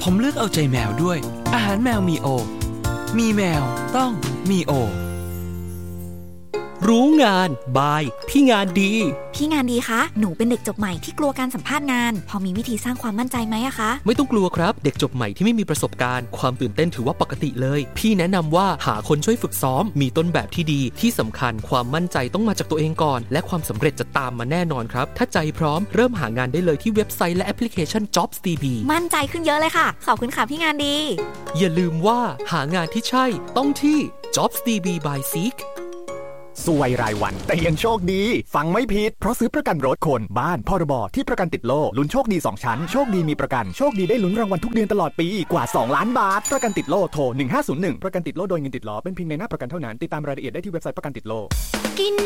ผมเลือกเอาใจแมวด้วยอาหารแมวมีโอมีแมวต้องมีโอรู้งานบายพี่งานดีพี่งานดีคะหนูเป็นเด็กจบใหม่ที่กลัวการสัมภาษณ์งานพอมีวิธีสร้างความมั่นใจไหมอะคะไม่ต้องกลัวครับเด็กจบใหม่ที่ไม่มีประสบการณ์ความตื่นเต้นถือว่าปกติเลยพี่แนะนำว่าหาคนช่วยฝึกซ้อมมีต้นแบบที่ดีที่สำคัญความมั่นใจต้องมาจากตัวเองก่อนและความสำเร็จจะตามมาแน่นอนครับถ้าใจพร้อมเริ่มหางานได้เลยที่เว็บไซต์และแอปพลิเคชัน JobsDB มั่นใจขึ้นเยอะเลยค่ะขอบคุณค่ะพี่งานดีอย่าลืมว่าหางานที่ใช่ต้องที่ JobsDB by Seek สวยรายวันแต่ยังโชคดีฟังไม่ผิดเพราะซื้อประกันรถคนบ้านพรบที่ประกันติดโล่ลุ้นโชคดี2ชั้นโชคดีมีประกันโชคดีได้ลุ้นรางวัลทุกเดือนตลอดปีกว่า2ล้านบาทประกันติดโล่โทร1501ประกันติดโล่โดยเงินติดล้อเป็นเพียงในหน้าประกันเท่านั้นติดตามรายละเอียดได้ที่เว็บไซต์ประกันติดโล่